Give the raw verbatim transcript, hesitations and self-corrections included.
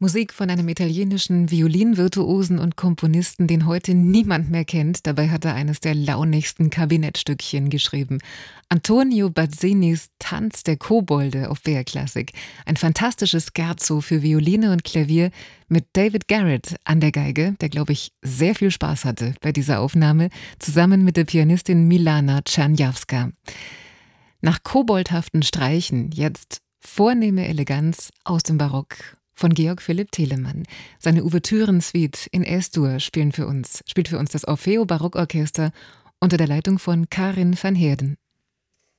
Musik von einem italienischen Violinvirtuosen und Komponisten, den heute niemand mehr kennt. Dabei hat er eines der launigsten Kabinettstückchen geschrieben. Antonio Bazzinis Tanz der Kobolde auf B R Classic. Ein fantastisches Scherzo für Violine und Klavier mit David Garrett an der Geige, der, glaube ich, sehr viel Spaß hatte bei dieser Aufnahme, zusammen mit der Pianistin Milana Czerniawska. Nach koboldhaften Streichen jetzt vornehme Eleganz aus dem Barock von Georg Philipp Telemann. Seine Ouvertüren-Suite in Es-Dur spielen für uns, spielt für uns das Orfeo Barockorchester unter der Leitung von Karin van Heerden.